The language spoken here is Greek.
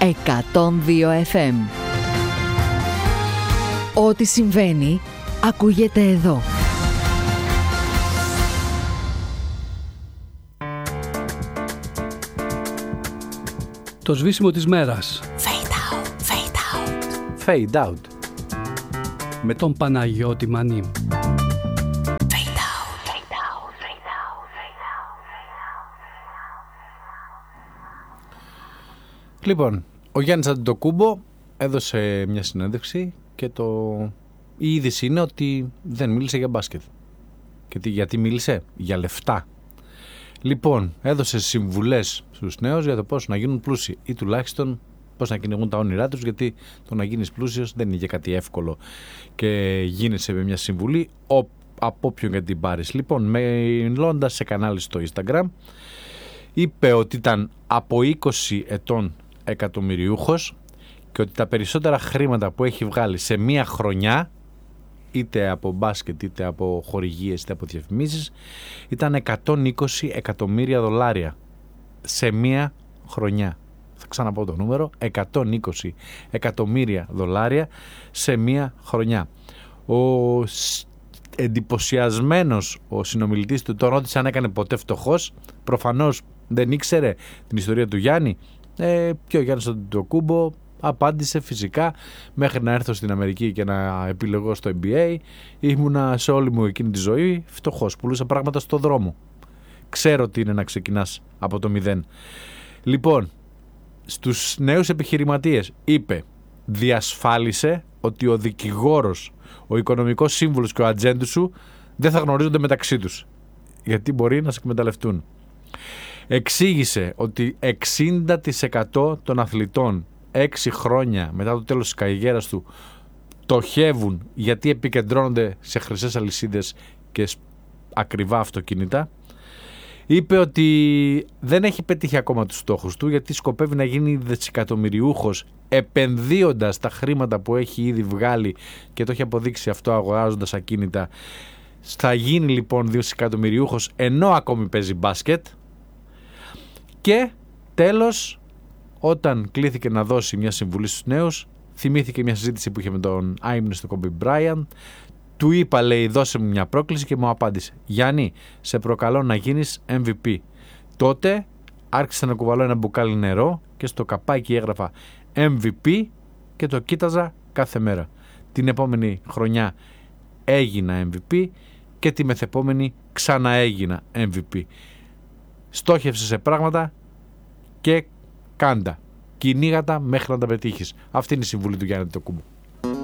102 FM. Ό,τι συμβαίνει, ακούγεται εδώ. Το σβήσιμο της μέρας. Fade out, fade out. Fade out. Με τον Παναγιώτη Μανί. Λοιπόν, ο Γιάννης Αντετοκούμπο έδωσε μια συνέντευξη και η είδηση είναι ότι δεν μίλησε για μπάσκετ. Και γιατί μίλησε? Για λεφτά. Λοιπόν, έδωσε συμβουλές στους νέους για το πώς να γίνουν πλούσιοι ή τουλάχιστον πώς να κυνηγούν τα όνειρά τους, γιατί το να γίνεις πλούσιος δεν είναι και κάτι εύκολο και γίνεσαι με μια συμβουλή από όποιον και την πάρεις. Λοιπόν, μιλώντας σε κανάλι στο Instagram, είπε ότι ήταν από 20 ετών εκατομμυριούχος και ότι τα περισσότερα χρήματα που έχει βγάλει σε μία χρονιά, είτε από μπάσκετ είτε από χορηγίες είτε από διαφημίσεις, ήταν 120 εκατομμύρια δολάρια σε μία χρονιά. Θα ξαναπώ το νούμερο, 120 εκατομμύρια δολάρια σε μία χρονιά. Εντυπωσιασμένος ο συνομιλητής του τον ρώτησε αν έκανε ποτέ φτωχός. Προφανώς δεν ήξερε την ιστορία του Γιάννη. Και ο Γιάννης Αντετοκούμπο απάντησε φυσικά, μέχρι να έρθω στην Αμερική και να επιλεγώ στο NBA ήμουνα σε όλη μου εκείνη τη ζωή φτωχός, πουλούσα πράγματα στο δρόμο, ξέρω τι είναι να ξεκινάς από το μηδέν. Λοιπόν, στους νέους επιχειρηματίες είπε, διασφάλισε ότι ο δικηγόρος, ο οικονομικός σύμβουλος και ο ατζέντου σου δεν θα γνωρίζονται μεταξύ τους, γιατί μπορεί να σε εκμεταλλευτούν. Εξήγησε ότι 60% των αθλητών 6 χρόνια μετά το τέλος της καριέρας του πτωχεύουν γιατί επικεντρώνονται σε χρυσές αλυσίδες και ακριβά αυτοκίνητα. Είπε ότι δεν έχει πετύχει ακόμα τους στόχους του, γιατί σκοπεύει να γίνει δισεκατομμυριούχος επενδύοντας τα χρήματα που έχει ήδη βγάλει και το έχει αποδείξει αυτό αγοράζοντας ακίνητα. Θα γίνει λοιπόν δισεκατομμυριούχος ενώ ακόμη παίζει μπάσκετ. Και τέλος, όταν κλήθηκε να δώσει μια συμβουλή στους νέους, θυμήθηκε μια συζήτηση που είχε με τον άιμνηστο Κόμπι Μπράιαντ. Του είπα, λέει, δώσε μου μια πρόκληση και μου απάντησε, Γιάννη, σε προκαλώ να γίνεις MVP. Τότε άρχισα να κουβαλώ ένα μπουκάλι νερό και στο καπάκι έγραφα MVP και το κοίταζα κάθε μέρα. Την επόμενη χρονιά έγινα MVP και τη μεθεπόμενη ξαναέγινα MVP. Στόχευσε σε πράγματα και κάντα. Κυνήγα τα μέχρι να τα πετύχεις. Αυτή είναι η συμβουλή του Γιάννη Αντετοκούμπο.